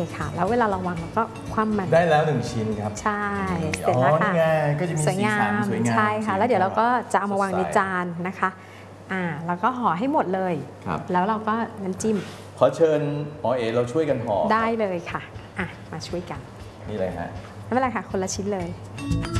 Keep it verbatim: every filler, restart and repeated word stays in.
ค่ะแล้วเวลาเราวางเราก็คว่ำมันได้แล้วหนึ่งชิ้นครับใช่เสร็จแล้วค่ะก็จะมีสวยสีงาสันมสวยงามใช่ค่ะแล้วเดี๋ยวเราก็จะเอามาวางในสดใสจานนะคะอ่าแล้วก็ห่อให้หมดเลยครับแล้วเราก็น้ำจิ้มขอเชิญหมอเอ๋เราช่วยกันห่อได้เลยค่ะอ่ะมาช่วยกันนี่เลยฮะไม่เป็นไรค่ะคนละชิ้นเลยค